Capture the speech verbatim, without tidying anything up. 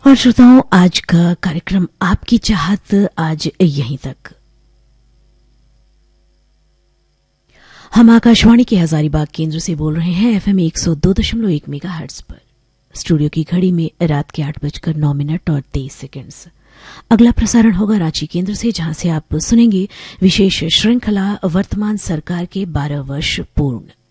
और श्रोताओं, आज का कार्यक्रम आपकी चाहत आज यहीं तक। हम आकाशवाणी के हजारीबाग केंद्र से बोल रहे हैं एफएम एक सौ दो दशमलव एक मेगाहर्ट्ज पर। स्टूडियो की घड़ी में रात के आठ बजकर नौ मिनट और तेईस सेकंड्स। अगला प्रसारण होगा रांची केंद्र से, जहां से आप सुनेंगे विशेष श्रृंखला वर्तमान सरकार के बारह वर्ष पूर्ण।